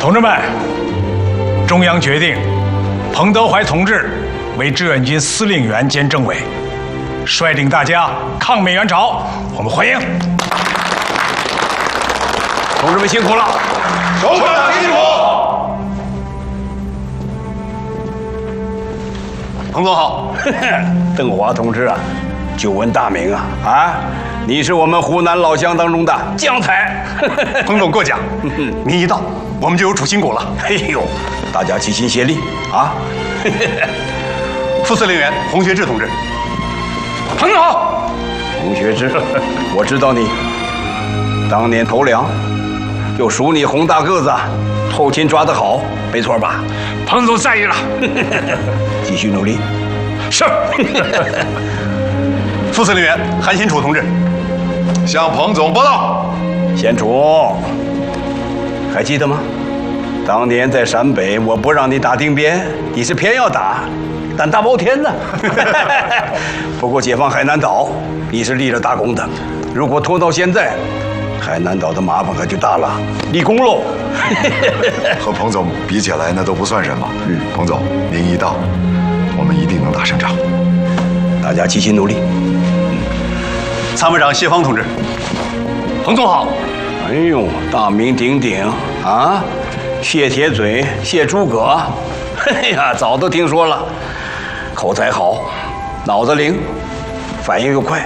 同志们，中央决定彭德怀同志为志愿军司令员兼政委，率领大家抗美援朝，我们欢迎。同志们辛苦了， 首长辛苦。 彭总好，邓华同志啊，久闻大名啊！你是我们湖南老乡当中的将才。 彭总过奖，您一到，我们就有主心骨了。 哎呦，大家齐心协力啊！ 副司令员洪学智同志， 彭总好。 洪学智，我知道你，当年投粮，又数你洪大个子，后勤抓得好，没错吧？ 彭总在意了， 继续努力。 是。 副司令员韩新楚同志， 向彭总报道。 贤楚，还记得吗？当年在陕北，我不让你打定边，你是偏要打，胆大包天呢。不过解放海南岛，你是立了大功的。如果拖到现在，海南岛的麻烦可就大了，立功喽。 和彭总比起来，那都不算什么。彭总，您一到，我们一定能打胜仗。 大家齐心努力。 参谋长谢芳同志， 彭总好。 哎呦，大名鼎鼎啊！谢铁嘴，谢诸葛，哎呀，早都听说了。口才好，脑子灵，反应又快。